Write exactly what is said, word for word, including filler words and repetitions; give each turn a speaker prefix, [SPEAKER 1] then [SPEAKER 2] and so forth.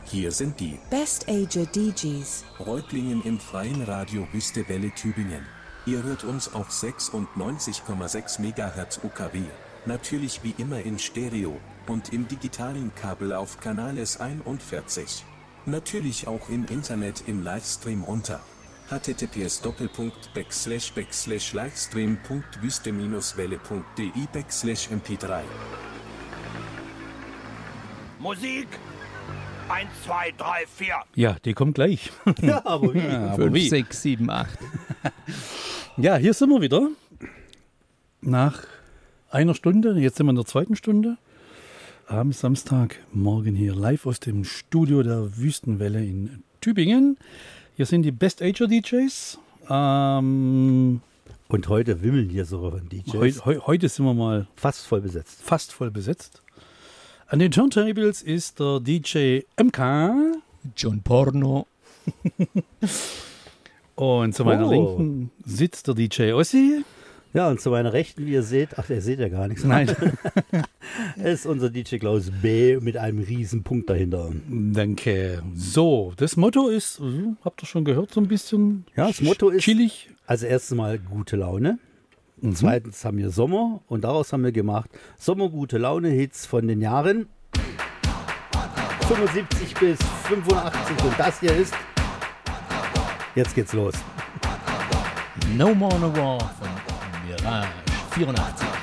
[SPEAKER 1] Hier sind die
[SPEAKER 2] Best Ager D Js.
[SPEAKER 1] Reutlingen im freien Radio Wüste Welle Tübingen. Ihr hört uns auf sechsundneunzig Komma sechs Megahertz U K W, natürlich wie immer in Stereo, und im digitalen Kabel auf Kanal S einundvierzig. Natürlich auch im Internet im Livestream unter https doppelpunkt backslash backslash livestream punkt wüste welle punkt de backslash m p drei.
[SPEAKER 3] Musik eins, zwei, drei, vier.
[SPEAKER 4] Ja, die kommt gleich.
[SPEAKER 5] Ja, aber wie?
[SPEAKER 4] Ja, aber
[SPEAKER 5] fünf,
[SPEAKER 4] wie?
[SPEAKER 5] sechs, sieben, acht.
[SPEAKER 4] Ja, hier sind wir wieder. Nach einer Stunde, jetzt sind wir in der zweiten Stunde. Am Samstagmorgen hier live aus dem Studio der Wüstenwelle in Tübingen. Hier sind die Best Ager D Js. Ähm,
[SPEAKER 5] Und heute wimmeln hier so von D Js.
[SPEAKER 4] heu, heu, heute sind wir mal
[SPEAKER 5] Fast voll besetzt.
[SPEAKER 4] fast voll besetzt. An den Turntables ist der D J M K.
[SPEAKER 5] John Porno.
[SPEAKER 4] Und zu meiner
[SPEAKER 5] Oh.
[SPEAKER 4] Linken sitzt der D J Ossi.
[SPEAKER 5] Ja, und zu meiner Rechten, wie ihr seht, ach, ihr seht ja gar nichts.
[SPEAKER 4] Nein,
[SPEAKER 5] ist unser D J Klaus B. mit einem riesen Punkt dahinter.
[SPEAKER 4] danke. So, das Motto ist, äh, habt ihr schon gehört, so ein bisschen
[SPEAKER 5] Ja, das Motto ist-
[SPEAKER 4] chillig.
[SPEAKER 5] Also erstens mal gute Laune.
[SPEAKER 4] Mhm.
[SPEAKER 5] Zweitens haben wir Sommer und daraus haben wir gemacht Sommer gute Laune Hits von den Jahren fünfundsiebzig bis fünfundachtzig und das hier ist, jetzt geht's los.
[SPEAKER 6] No More No War von Mirage vierundachtzig.